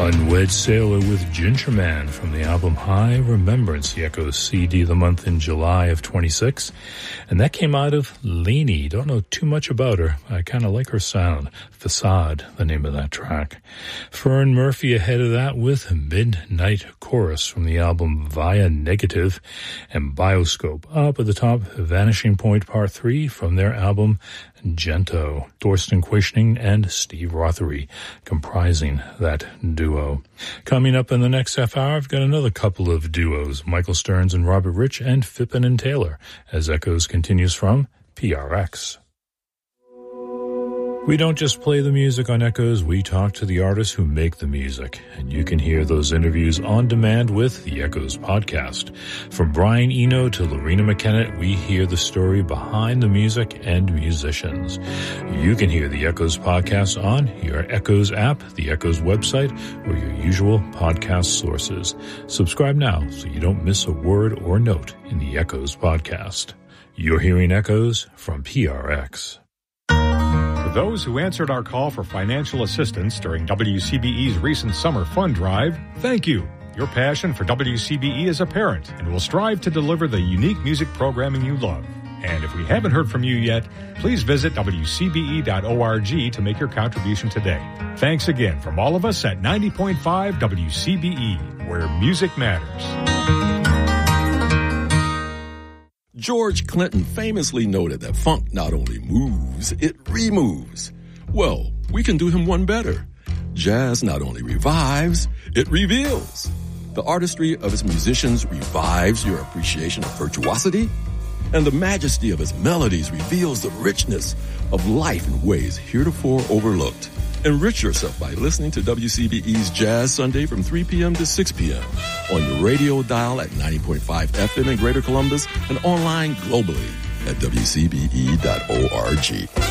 Unwed Sailor with Ginger Man from the album High Remembrance, the Echoes CD of the month in July of 26. And that came out of Lainey. Don't know too much about her. I kind of like her sound. Facade, the name of that track. Fern Murphy ahead of that with Midnight Chorus from the album Via Negative. And Bioscope up at the top, Vanishing Point Part 3 from their album Gento. Thorsten Quaishning and Steve Rothery comprising that duo. Coming up in the next half hour, I've got another couple of duos, Michael Stearns and Robert Rich and Phippen and Taylor, as Echoes continues from PRX. We don't just play the music on Echoes, we talk to the artists who make the music. And you can hear those interviews on demand with the Echoes podcast. From Brian Eno to Lorena McKenna, we hear the story behind the music and musicians. You can hear the Echoes podcast on your Echoes app, the Echoes website, or your usual podcast sources. Subscribe now so you don't miss a word or note in the Echoes podcast. You're hearing Echoes from PRX. For those who answered our call for financial assistance during WCBE's recent summer fund drive, thank you. Your passion for WCBE is apparent, and we'll strive to deliver the unique music programming you love. And if we haven't heard from you yet, please visit WCBE.org to make your contribution today. Thanks again from all of us at 90.5 WCBE, where music matters. George Clinton famously noted that funk not only moves, it removes. Well, we can do him one better. Jazz not only revives, it reveals. The artistry of its musicians revives your appreciation of virtuosity, and the majesty of its melodies reveals the richness of life in ways heretofore overlooked. Enrich yourself by listening to WCBE's Jazz Sunday from 3 p.m. to 6 p.m. on your radio dial at 90.5 FM in Greater Columbus and online globally at WCBE.org.